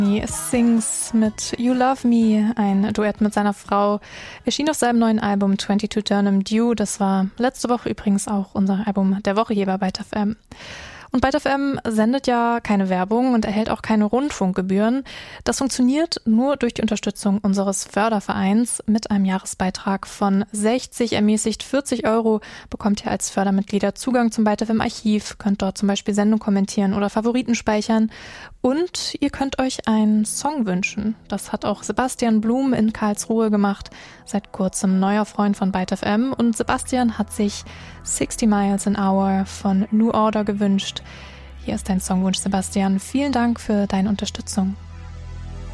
Sings mit You Love Me, ein Duett mit seiner Frau, erschien auf seinem neuen Album 22 Durham Dew. Das war letzte Woche übrigens auch unser Album der Woche hier bei Byte FM. Und Byte FM sendet ja keine Werbung und erhält auch keine Rundfunkgebühren. Das funktioniert nur durch die Unterstützung unseres Fördervereins. Mit einem Jahresbeitrag von 60, ermäßigt 40 € bekommt ihr als Fördermitglieder Zugang zum Byte FM Archiv, könnt dort zum Beispiel Sendung kommentieren oder Favoriten speichern. Und ihr könnt euch einen Song wünschen. Das hat auch Sebastian Blum in Karlsruhe gemacht, seit kurzem neuer Freund von Byte FM. Und Sebastian hat sich 60 Miles an Hour von New Order gewünscht. Hier ist dein Songwunsch, Sebastian. Vielen Dank für deine Unterstützung.